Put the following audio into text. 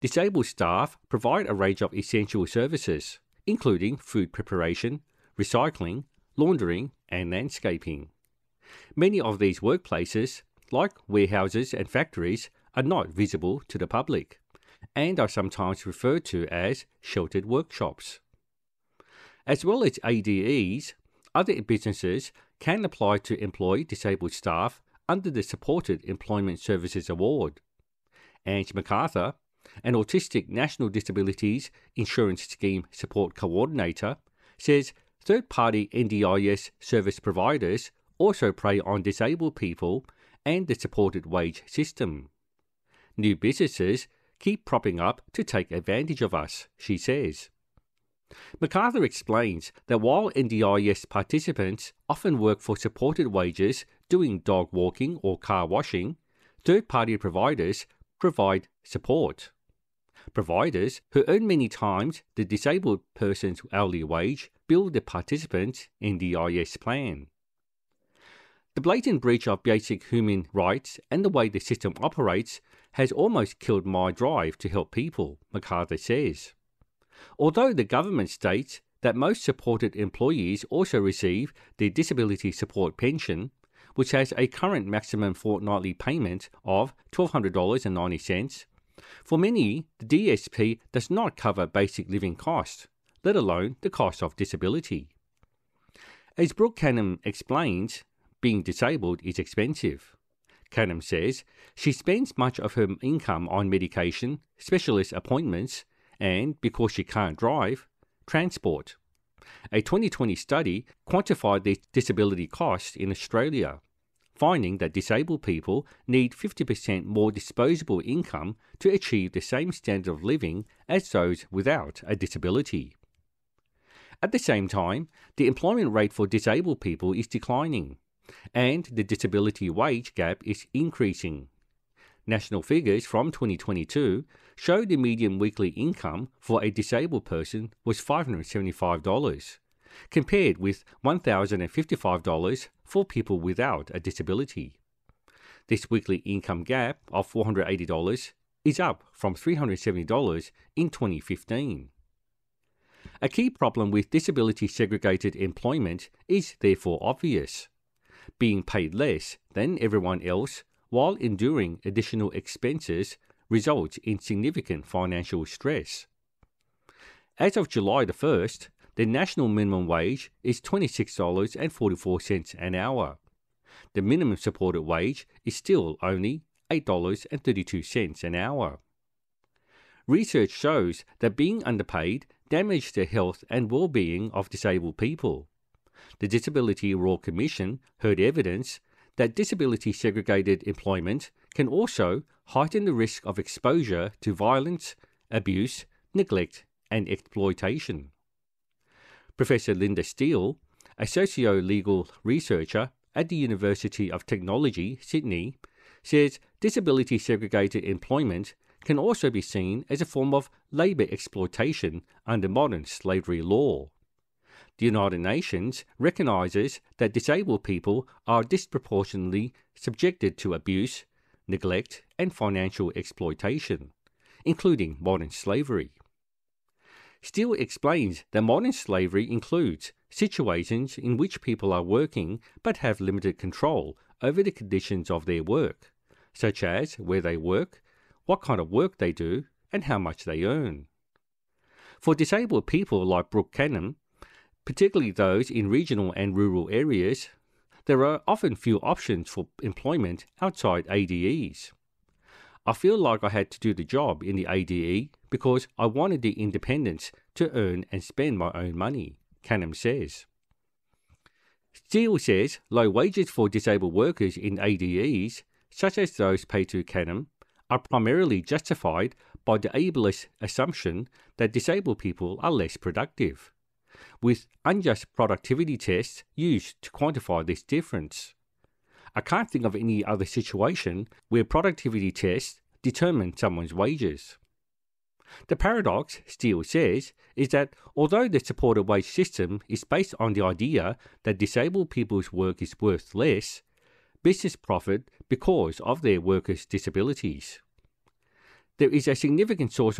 Disabled staff provide a range of essential services, including food preparation, recycling, laundering, and landscaping. Many of these workplaces, like warehouses and factories, are not visible to the public and are sometimes referred to as sheltered workshops. As well as ADEs, other businesses can apply to employ disabled staff under the Supported Employment Services Award. Ange MacArthur, an Autistic National Disabilities Insurance Scheme Support Coordinator, says third-party NDIS service providers also prey on disabled people and the supported wage system. New businesses keep propping up to take advantage of us, she says. MacArthur explains that while NDIS participants often work for supported wages doing dog walking or car washing, third-party providers provide support. Providers who earn many times the disabled person's hourly wage bill the participants' NDIS plan. The blatant breach of basic human rights and the way the system operates has almost killed my drive to help people, MacArthur says. Although the government states that most supported employees also receive the Disability Support Pension, which has a current maximum fortnightly payment of $1,290, for many, the DSP does not cover basic living costs, let alone the cost of disability. As Brooke Canham explains, being disabled is expensive. Canham says she spends much of her income on medication, specialist appointments, and, because she can't drive, transport. A 2020 study quantified the disability costs in Australia, finding that disabled people need 50% more disposable income to achieve the same standard of living as those without a disability. At the same time, the employment rate for disabled people is declining, and the disability wage gap is increasing. National figures from 2022 show the median weekly income for a disabled person was $575, compared with $1,055 for people without a disability. This weekly income gap of $480 is up from $370 in 2015. A key problem with disability segregated employment is therefore obvious. Being paid less than everyone else while enduring additional expenses results in significant financial stress. As of July the 1st, the national minimum wage is $26.44 an hour. The minimum supported wage is still only $8.32 an hour. Research shows that being underpaid damages the health and well-being of disabled people. The Disability Royal Commission heard evidence that disability segregated employment can also heighten the risk of exposure to violence, abuse, neglect, and exploitation. Professor Linda Steele, a socio-legal researcher at the University of Technology, Sydney, says disability segregated employment can also be seen as a form of labour exploitation under modern slavery law. The United Nations recognises that disabled people are disproportionately subjected to abuse, neglect, and financial exploitation, including modern slavery. Steele explains that modern slavery includes situations in which people are working but have limited control over the conditions of their work, such as where they work, what kind of work they do, and how much they earn. For disabled people like Brooke Canham, particularly those in regional and rural areas, there are often few options for employment outside ADEs. I feel like I had to do the job in the ADE because I wanted the independence to earn and spend my own money, Canham says. Steele says low wages for disabled workers in ADEs, such as those paid to Canham, are primarily justified by the ableist assumption that disabled people are less productive, with unjust productivity tests used to quantify this difference. I can't think of any other situation where productivity tests determine someone's wages. The paradox, Steele says, is that although the supported wage system is based on the idea that disabled people's work is worth less, business profit because of their workers' disabilities. There is a significant source